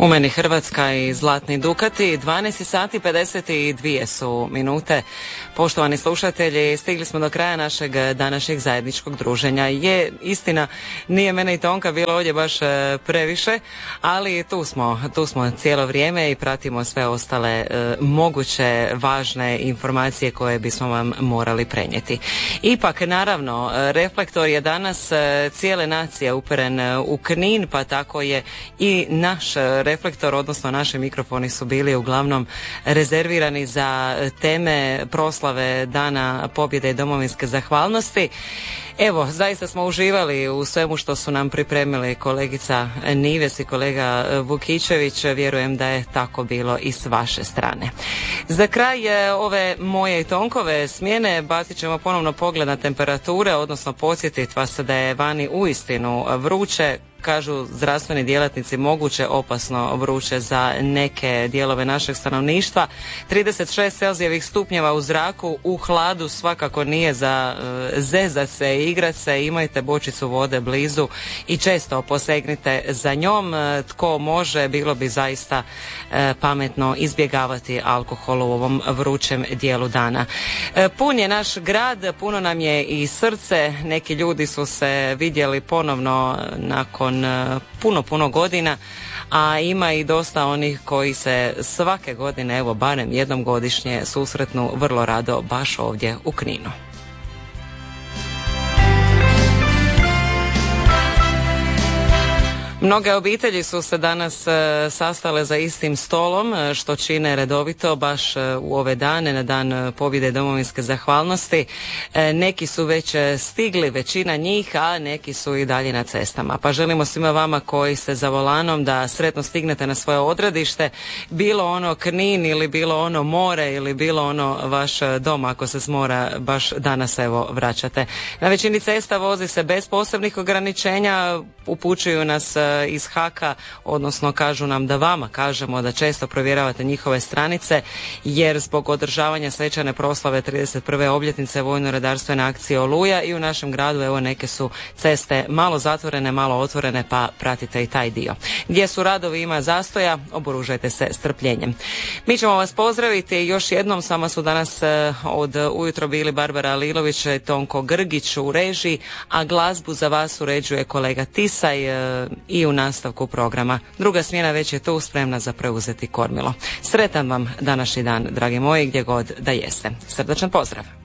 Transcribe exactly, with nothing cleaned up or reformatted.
U meni Hrvatska i Zlatni Dukati, dvanaest sati pedeset dvije su minute. Poštovani slušatelji, stigli smo do kraja našeg današnjeg zajedničkog druženja. Je, istina, nije mene i Tonka bilo ovdje baš previše, ali tu smo, tu smo cijelo vrijeme i pratimo sve ostale e, moguće važne informacije koje bismo vam morali prenijeti. Ipak, naravno, reflektor je danas cijele nacije uperen u Knin, pa tako je i naš reflektor, odnosno naši mikrofoni su bili uglavnom rezervirani za teme proslave Dana pobjede i domovinske zahvalnosti. Evo, zaista smo uživali u svemu što su nam pripremili kolegica Nives i kolega Vukičević. Vjerujem da je tako bilo i s vaše strane. Za kraj ove moje i Tonkove smjene bacit ćemo ponovno pogled na temperature, odnosno podsjetiti vas da je vani uistinu vruće. Kažu zdravstveni djelatnici moguće opasno vruće za neke dijelove našeg stanovništva. trideset šest celzijevih stupnjeva u zraku, u hladu svakako nije za uh, zezat se i igrat se. Imajte bočicu vode blizu i često posegnite za njom. Tko može, bilo bi zaista uh, pametno izbjegavati alkohol u ovom vrućem dijelu dana. Uh, pun je naš grad, puno nam je i srce. Neki ljudi su se vidjeli ponovno nakon puno, puno godina, a ima i dosta onih koji se svake godine, evo barem jednom godišnje, susretnu vrlo rado baš ovdje u Kninu. Mnoge obitelji su se danas e, sastale za istim stolom, e, što čine redovito baš e, u ove dane, na dan pobjede domovinske zahvalnosti. E, neki su već stigli, većina njih, a neki su i dalje na cestama. Pa želimo svima vama koji ste za volanom da sretno stignete na svoje odredište, bilo ono Knin ili bilo ono more ili bilo ono vaš dom ako se s mora baš danas evo vraćate. Na većini cesta vozi se bez posebnih ograničenja, upućuju nas iz Haka, odnosno kažu nam da vama kažemo da često provjeravate njihove stranice, jer zbog održavanja svečane proslave trideset prve obljetnice vojno-redarstvene akcije Oluja i u našem gradu evo neke su ceste malo zatvorene, malo otvorene, pa pratite i taj dio. Gdje su radovi, ima zastoja, oboružajte se strpljenjem. Mi ćemo vas pozdraviti još jednom, sama su danas od ujutro bili Barbara Lilović i Tonko Grgić u režiji, a glazbu za vas uređuje kolega Tisaj i u nastavku programa. Druga smjena već je tu, spremna za preuzeti kormilo. Sretan vam današnji dan, dragi moji, gdje god da jeste. Srdačan pozdrav!